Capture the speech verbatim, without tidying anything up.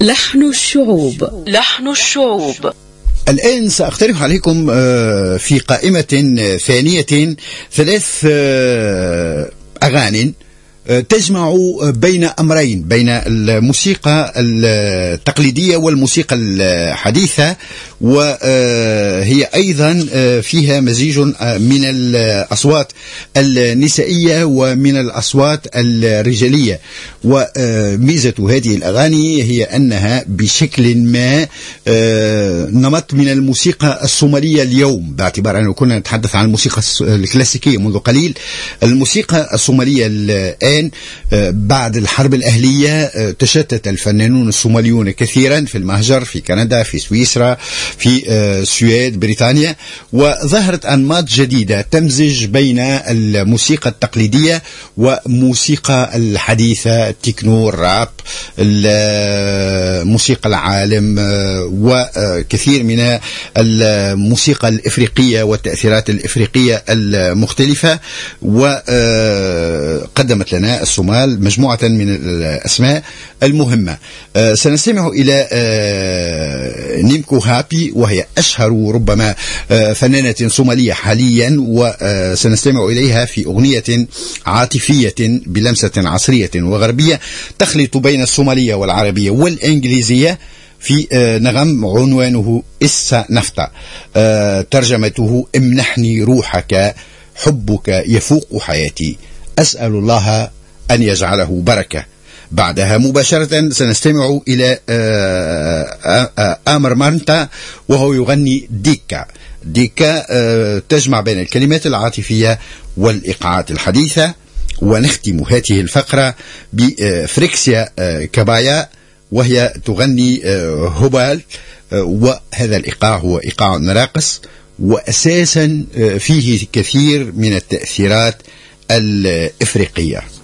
لحن الشعوب. لحن الشعوب. الآن سأقترح عليكم في قائمة ثانية ثلاث أغاني تجمع بين أمرين، بين الموسيقى التقليدية والموسيقى الحديثة، وهي أيضا فيها مزيج من الأصوات النسائية ومن الأصوات الرجالية. وميزة هذه الأغاني هي أنها بشكل ما نمط من الموسيقى الصومالية اليوم، باعتبار أنه كنا نتحدث عن الموسيقى الكلاسيكية منذ قليل. الموسيقى الصومالية الآن بعد الحرب الأهلية تشتت الفنانون الصوماليون كثيرا في المهجر، في كندا، في سويسرا، في السويد، بريطانيا، وظهرت أنماط جديدة تمزج بين الموسيقى التقليدية وموسيقى الحديثة، التكنو، الراب، الموسيقى العالم، وكثير من الموسيقى الإفريقية والتأثيرات الإفريقية المختلفة. وقدمت لنا الصومال مجموعة من الأسماء المهمة. سنستمع إلى نيمكو هابي، وهي أشهر ربما فنانة صومالية حاليا، وسنستمع إليها في أغنية عاطفية بلمسة عصرية وغربية تخلط بين الصومالية والعربية والإنجليزية في نغم عنوانه إسا نفتا، ترجمته امنحني روحك، حبك يفوق حياتي، أسأل الله أن يجعله بركة. بعدها مباشرة سنستمع إلى آمر مانتا، وهو يغني ديكا. ديكا تجمع بين الكلمات العاطفية والإيقاعات الحديثة. ونختم هذه الفقرة بفريكسيا كابايا، وهي تغني هوبال، وهذا الإيقاع هو إيقاع راقص، وأساسا فيه كثير من التأثيرات الإفريقية.